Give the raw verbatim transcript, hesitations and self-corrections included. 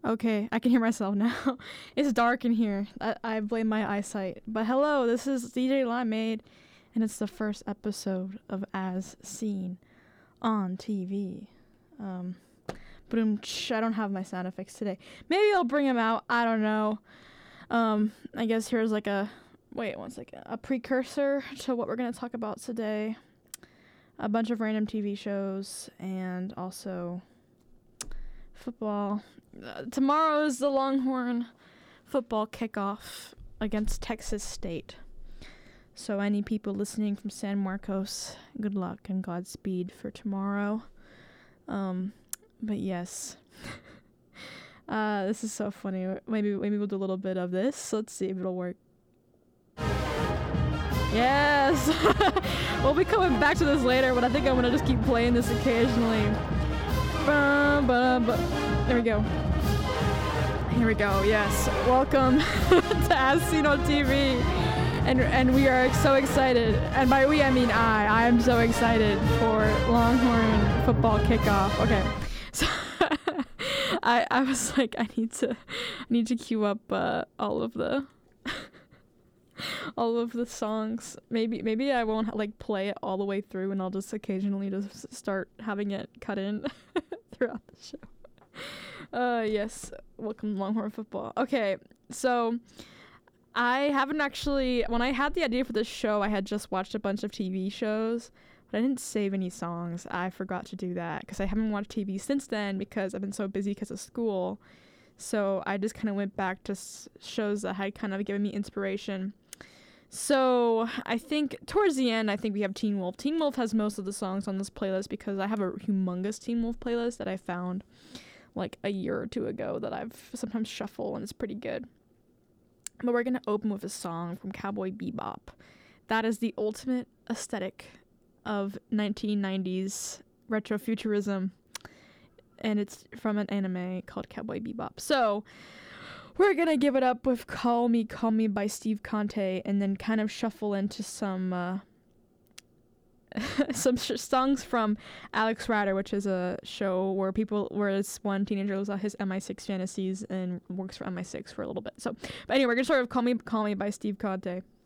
Okay, I can hear myself now. It's dark in here. I, I blame my eyesight. But hello, this is D J Limeade, and it's the first episode of As Seen on T V. Um, but I don't have my sound effects today. Maybe I'll bring them out. I don't know. Um, I guess here's like a wait one second, a precursor to what we're gonna talk about today. A bunch of random T V shows and also football. Uh, tomorrow is the Longhorn football kickoff against Texas State. So any people listening from San Marcos, good luck and Godspeed for tomorrow. Um, but yes. uh, this is so funny. Maybe maybe we'll do a little bit of this. Let's see if it'll work. Yes! We'll be coming back to this later, but I think I'm gonna just keep playing this occasionally. Ba, ba, ba. There we go. Here we go. Yes. Welcome to As Seen on T V. And and we are so excited. And by we, I mean I. I am so excited for Longhorn football kickoff. Okay. So I I was like, I need to I need to queue up uh, all of the all of the songs. Maybe maybe I won't like play it all the way through, and I'll just occasionally just start having it cut in throughout the show. Uh yes, welcome to Longhorn football. Okay, so I haven't actually, when I had the idea for this show, I had just watched a bunch of T V shows, but I didn't save any songs. I forgot to do that because I haven't watched T V since then because I've been so busy because of school. So I just kind of went back to s- shows that had kind of given me inspiration. So I think towards the end, I think we have Teen Wolf. Teen Wolf has most of the songs on this playlist because I have a humongous Teen Wolf playlist that I found like a year or two ago that I've sometimes shuffle, and it's pretty good. But we're gonna open with a song from Cowboy Bebop. That is the ultimate aesthetic of nineteen nineties retrofuturism, and it's from an anime called Cowboy Bebop. So we're gonna give it up with Call Me, Call Me by Steve Conte, and then kind of shuffle into some uh, some sh- songs from Alex Rider, which is a show where people, where this one teenager lives out his M I six fantasies and works for M I six for a little bit. So, but anyway, we're gonna start with Call Me, Call Me by Steve Conte.